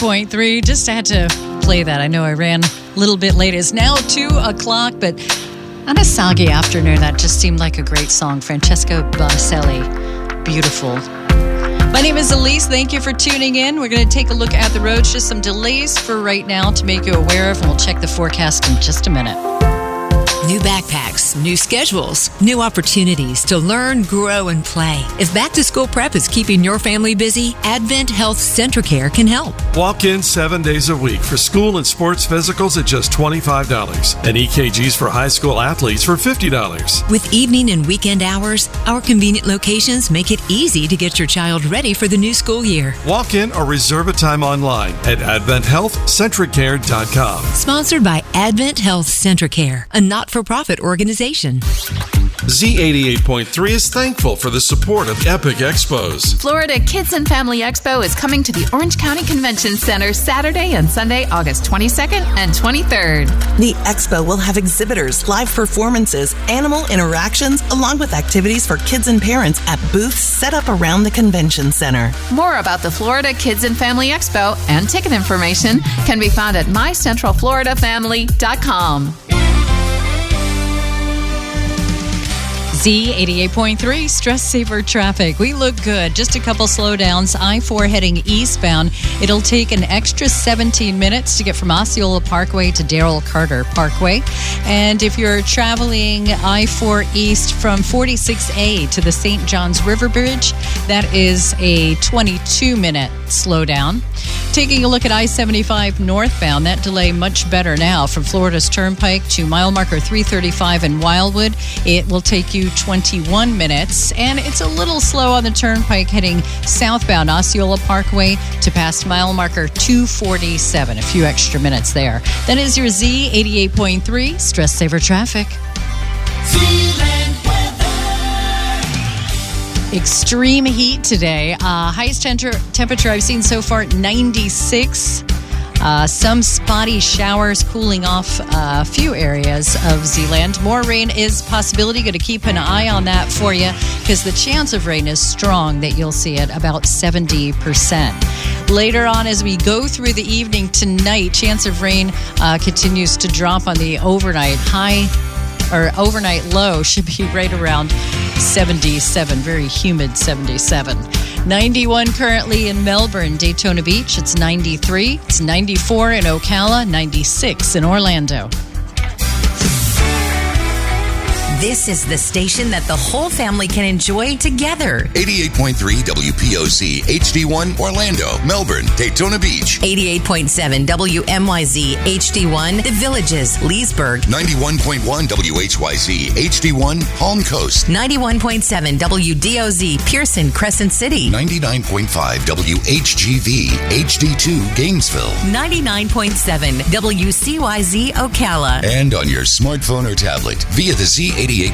88.3. Just had to play that. I know I ran a little bit late. It's now 2 o'clock, but on a soggy afternoon, that just seemed like a great song. Francesco Bonicelli. Beautiful. My name is Elise. Thank you for tuning in. We're going to take a look at the roads. Just some delays for right now to make you aware of, and we'll check the forecast in just a minute. New backpacks, new schedules, new opportunities to learn, grow, and play. If back-to-school prep is keeping your family busy, Advent Health Centricare can help. Walk in 7 days a week for school and sports physicals at just $25 and EKGs for high school athletes for $50. With evening and weekend hours, our convenient locations make it easy to get your child ready for the new school year. Walk in or reserve a time online at AdventHealthCentricare.com. Sponsored by Advent Health Centricare, a not-for-profit organization. Z88.3 is thankful for the support of Epic Expos. Florida Kids and Family Expo is coming to the Orange County Convention Center Saturday and Sunday, August 22nd and 23rd. The expo will have exhibitors, live performances, animal interactions, along with activities for kids and parents at booths set up around the convention center. More about the Florida Kids and Family Expo and ticket information can be found at mycentralfloridafamily.com. Z88.3, Stress Saver Traffic. We look good. Just a couple slowdowns. I-4 heading eastbound. It'll take an extra 17 minutes to get from Osceola Parkway to Darrell Carter Parkway. And if you're traveling I-4 east from 46A to the St. Johns River Bridge, that is a 22-minute slowdown. Taking a look at I-75 northbound, that delay much better now from Florida's Turnpike to mile marker 335 in Wildwood. It will take you 21 minutes, and it's a little slow on the Turnpike heading southbound Osceola Parkway to past mile marker 247. A few extra minutes there. That is your Z88.3 Stress Saver Traffic. Extreme heat today. Highest temperature I've seen so far, 96. Some spotty showers cooling off a few areas of Zeeland. More rain is possibility. Going to keep an eye on that for you because the chance of rain is strong that you'll see it about 70%. Later on as we go through the evening tonight, chance of rain continues to drop on the overnight high. Or overnight low should be right around 77, very humid 77. 91 currently in Melbourne, Daytona Beach, it's 93. It's 94 in Ocala, 96 in Orlando. This is the station that the whole family can enjoy together. 88.3 WPOC HD1 Orlando, Melbourne, Daytona Beach. 88.7 WMYZ HD1 The Villages, Leesburg. 91.1 WHYZ HD1 Palm Coast. 91.7 WDOZ Pearson, Crescent City. 99.5 WHGV HD2 Gainesville. 99.7 WCYZ Ocala. And on your smartphone or tablet via the Z88